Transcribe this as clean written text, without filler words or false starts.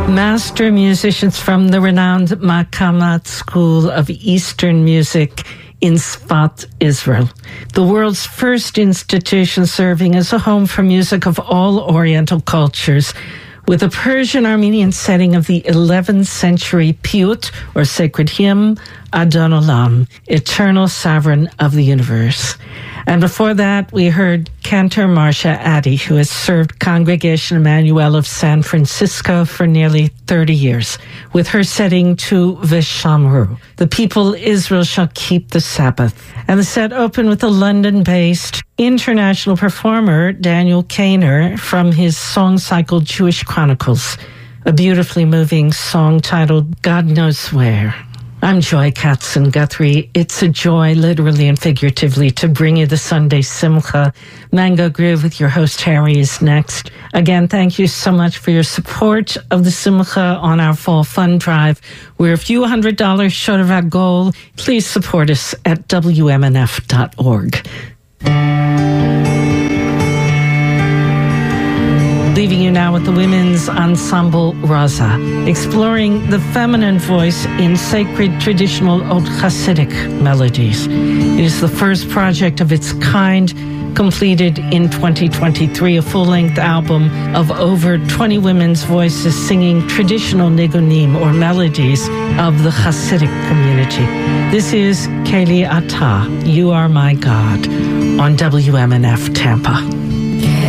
Master musicians from the renowned Makamat School of Eastern Music in Sfat, Israel, the world's first institution serving as a home for music of all Oriental cultures, with a Persian-Armenian setting of the 11th century Piyut, or sacred hymn, Adon Olam, Eternal Sovereign of the Universe. And before that, we heard Cantor Marcia Addy, who has served Congregation Emmanuel of San Francisco for nearly 30 years, with her setting to Veshamru, the people Israel shall keep the Sabbath. And the set opened with a London-based international performer, Daniel Kainer, from his song cycle Jewish Chronicles, a beautifully moving song titled God Knows Where. I'm Joy Katzen-Guthrie. It's a joy, literally and figuratively, to bring you the Sunday Simcha. Mango Groove with your host, Harry, is next. Again, thank you so much for your support of the Simcha on our Fall Fund Drive. We're a few $100 short of our goal. Please support us at WMNF.org. Leaving you now with the women's ensemble Raza, exploring the feminine voice in sacred traditional Old Hasidic melodies. It is the first project of its kind, completed in 2023, a full-length album of over 20 women's voices singing traditional nigunim, or melodies, of the Hasidic community. This is Keli Ata, You Are My God, on WMNF Tampa.